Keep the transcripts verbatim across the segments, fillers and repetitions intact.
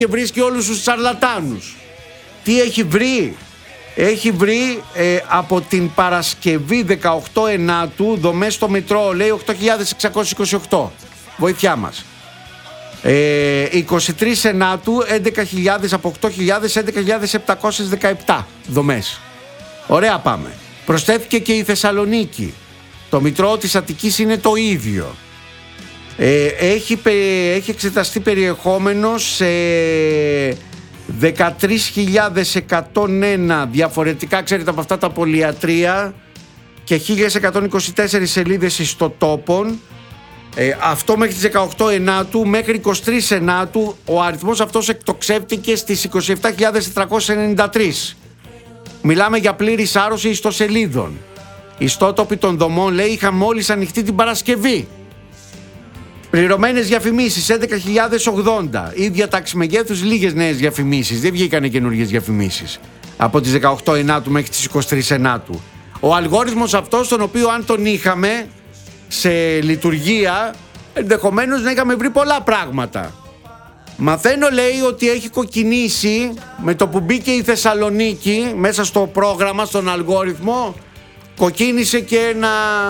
και βρίσκει όλους τους σαρλατάνους. Τι έχει βρει? Έχει βρει ε, από την Παρασκευή δεκαοκτώ Ενάτου δομές στο Μητρό, λέει οκτώ χιλιάδες εξακόσιες είκοσι οκτώ. Βοήθειά μας. Ε, είκοσι τρεις Ενάτου έντεκα χιλιάδες, από οκτώ χιλιάδες έντεκα χιλιάδες επτακόσιες δεκαεπτά δομές. Ωραία πάμε. Προσθέθηκε και η Θεσσαλονίκη. Το Μητρό της Αττικής είναι το ίδιο. Ε, έχει, έχει εξεταστεί περιεχόμενο σε δεκατρείς χιλιάδες εκατόν ένα διαφορετικά, ξέρετε, από αυτά τα πολυατρία και χίλια εκατόν είκοσι τέσσερις σελίδες ιστοτόπων. Ε, αυτό μέχρι τις δεκαοκτώ Ενάτου, μέχρι είκοσι τρεις Ενάτου ο αριθμός αυτός εκτοξεύτηκε στις είκοσι επτά χιλιάδες τετρακόσιες ενενήντα τρεις. Μιλάμε για πλήρη σάρωση ιστοσελίδων. Οι ιστότοποι των δομών, λέει, είχαν μόλις ανοιχτεί την Παρασκευή. Πληρωμένες διαφημίσεις έντεκα χιλιάδες ογδόντα. Ίδια τάξη μεγέθους, λίγες νέες διαφημίσεις. Δεν βγήκανε καινούργιες διαφημίσεις. Από τις δεκαοκτώ Ενάτου μέχρι τις είκοσι τρεις Ενάτου. Ο αλγόριθμος αυτός, τον οποίο αν τον είχαμε σε λειτουργία, ενδεχομένως να είχαμε βρει πολλά πράγματα. Μαθαίνω, λέει, ότι έχει κοκκινήσει με το που μπήκε η Θεσσαλονίκη μέσα στο πρόγραμμα, στον αλγόριθμο, κοκκίνησε και ένα...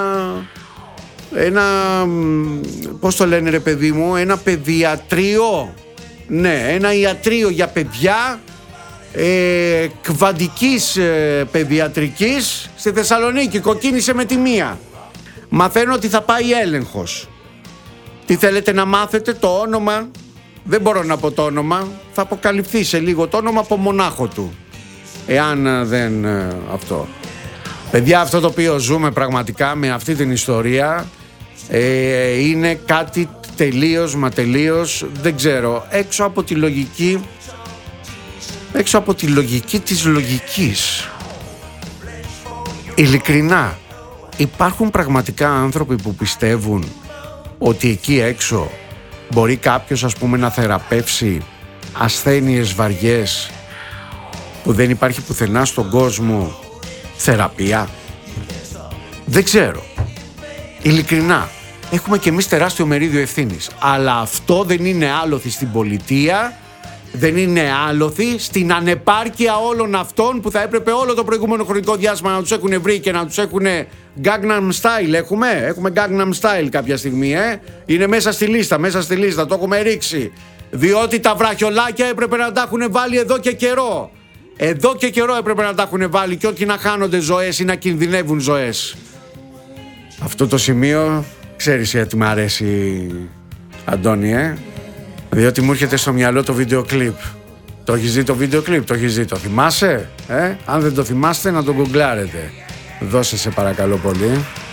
ένα, πώς το λένε ρε παιδί μου, ένα παιδιατρίο, ναι, ένα ιατρείο για παιδιά ε, κβαντικής ε, παιδιατρικής στη Θεσσαλονίκη. Κοκκίνησε με τη μία. Μαθαίνω ότι θα πάει έλεγχος. Τι θέλετε να μάθετε? Το όνομα? Δεν μπορώ να πω το όνομα. Θα αποκαλυφθεί σε λίγο το όνομα από μονάχο του, εάν δεν ε, αυτό. Παιδιά, αυτό το οποίο ζούμε πραγματικά με αυτή την ιστορία ε, είναι κάτι τελείως μα τελείως, δεν ξέρω, έξω από τη λογική, έξω από τη λογική της λογικής. Ειλικρινά, υπάρχουν πραγματικά άνθρωποι που πιστεύουν ότι εκεί έξω μπορεί κάποιος, ας πούμε, να θεραπεύσει ασθένειες βαριές που δεν υπάρχει πουθενά στον κόσμο θεραπεία? Δεν ξέρω. Ειλικρινά. Έχουμε και εμείς τεράστιο μερίδιο ευθύνης. Αλλά αυτό δεν είναι άλοθη στην πολιτεία, δεν είναι άλοθη στην ανεπάρκεια όλων αυτών που θα έπρεπε όλο το προηγούμενο χρονικό διάστημα να τους έχουν βρει και να τους έχουν Gangnam Style. Έχουμε, έχουμε Gangnam Style κάποια στιγμή, ε. Είναι μέσα στη λίστα, μέσα στη λίστα, το έχουμε ρίξει. Διότι τα βραχιολάκια έπρεπε να τα έχουν βάλει εδώ και καιρό. Εδώ και καιρό έπρεπε να τα έχουν βάλει και όχι να χάνονται ζωές ή να κινδυνεύουν ζωές. Αυτό το σημείο, ξέρεις γιατί μ' αρέσει, Αντώνη, ε? Διότι μου έρχεται στο μυαλό το βίντεο κλιπ. Το έχεις δει το βίντεο κλιπ? Το έχεις δει, το θυμάσαι? Ε? Αν δεν το θυμάστε, να το γκουγκλάρετε. Δώσε σε παρακαλώ πολύ.